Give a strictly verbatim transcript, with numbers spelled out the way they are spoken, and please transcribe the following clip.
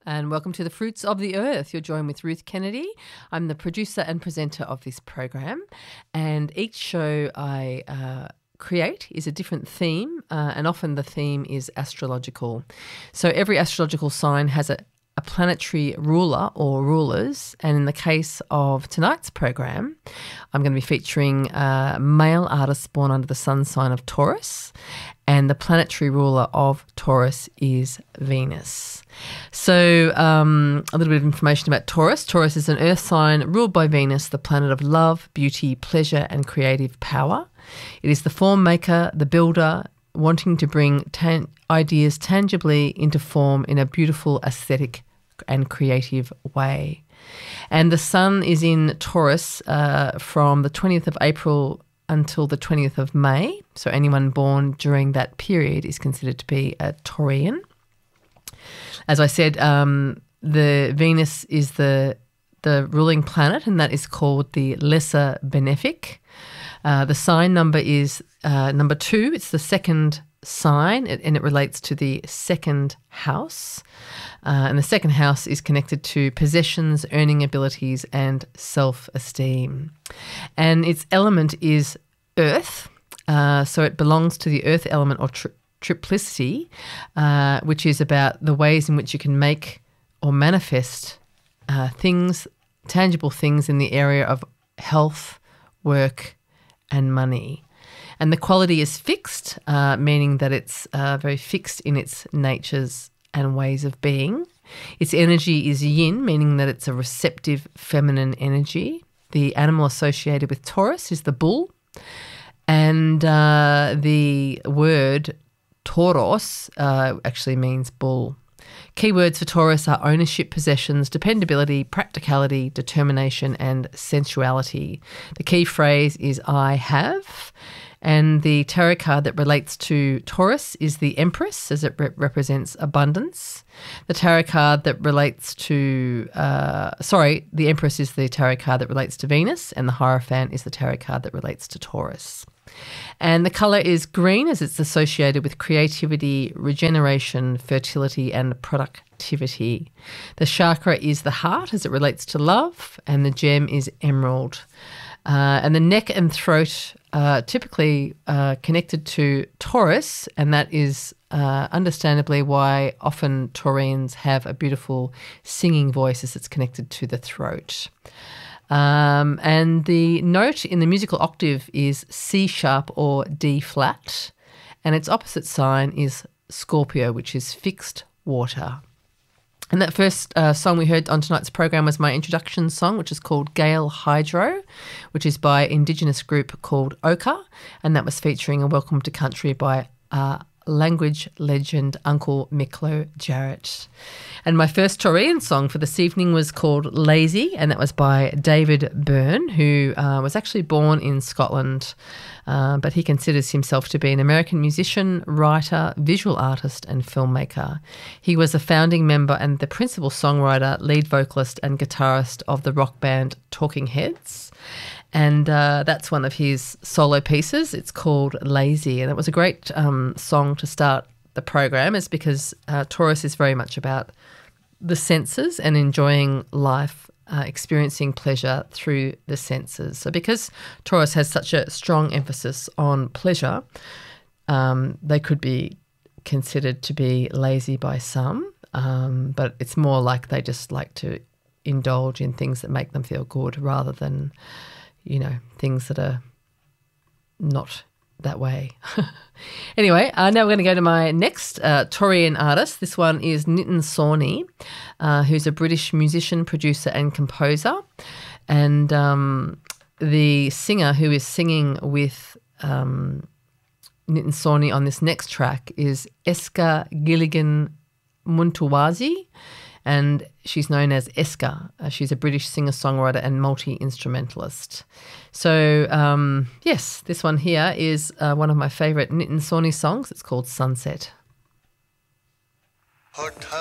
And welcome to The Fruits of the Earth. You're joined with Ruth Kennedy. I'm the producer and presenter of this program. And each show I uh, create is a different theme, uh, and often the theme is astrological. So every astrological sign has a, a planetary ruler or rulers. And in the case of tonight's program, I'm going to be featuring uh, male artists born under the sun sign of Taurus. And the planetary ruler of Taurus is Venus. So um, a little bit of information about Taurus. Taurus is an earth sign ruled by Venus, the planet of love, beauty, pleasure and creative power. It is the form maker, the builder, wanting to bring tan- ideas tangibly into form in a beautiful, aesthetic and creative way. And the sun is in Taurus uh, from the twentieth of April until the twentieth of May. So anyone born during that period is considered to be a Taurian. As I said, um, the Venus is the the ruling planet, and that is called the Lesser Benefic. Uh, the sign number is uh, number two. It's the second sign, and it relates to the second house. Uh, and the second house is connected to possessions, earning abilities, and self-esteem. And its element is earth, uh, so it belongs to the earth element or tri- triplicity, uh, which is about the ways in which you can make or manifest uh, things, tangible things in the area of health, work, and money. And the quality is fixed, uh, meaning that it's uh, very fixed in its natures and ways of being. Its energy is yin, meaning that it's a receptive feminine energy. The animal associated with Taurus is the bull, and uh, the word Tauros uh, actually means bull. Keywords for Taurus are ownership, possessions, dependability, practicality, determination, and sensuality. The key phrase is I have. And the tarot card that relates to Taurus is the Empress, as it re- represents abundance. The tarot card that relates to, uh, sorry, the Empress is the tarot card that relates to Venus, and the Hierophant is the tarot card that relates to Taurus. And the colour is green, as it's associated with creativity, regeneration, fertility, and productivity. The chakra is the heart, as it relates to love, and the gem is emerald. Uh, and the neck and throat are typically uh, connected to Taurus, and that is uh, understandably why often Taurians have a beautiful singing voice, as it's connected to the throat. Um, and the note in the musical octave is C sharp or D flat, and its opposite sign is Scorpio, which is fixed water. And that first uh, song we heard on tonight's program was my introduction song, which is called Gale Hydro, which is by Indigenous group called Oka, and that was featuring a Welcome to Country by uh, language legend Uncle Miklo Jarrett. And my first Taurian song for this evening was called Lazy, and that was by David Byrne, who uh, was actually born in Scotland, uh, but he considers himself to be an American musician, writer, visual artist and filmmaker. He was a founding member and the principal songwriter, lead vocalist and guitarist of the rock band Talking Heads. And uh, that's one of his solo pieces. It's called Lazy, and it was a great um, song to start the program, is because uh, Taurus is very much about the senses and enjoying life, uh, experiencing pleasure through the senses. So because Taurus has such a strong emphasis on pleasure, um, they could be considered to be lazy by some, um, but it's more like they just like to indulge in things that make them feel good rather than, you know, things that are not that way. Anyway, uh, now we're going to go to my next uh, Taurian artist. This one is Nitin Sawhney, uh, who's a British musician, producer and composer. And um, the singer who is singing with um, Nitin Sawhney on this next track is Eska Gilligan Muntuwazi, and she's known as Eska. Uh, she's a British singer-songwriter and multi-instrumentalist. So, um, yes, this one here is uh, one of my favourite Nitin Sawhney songs. It's called Sunset.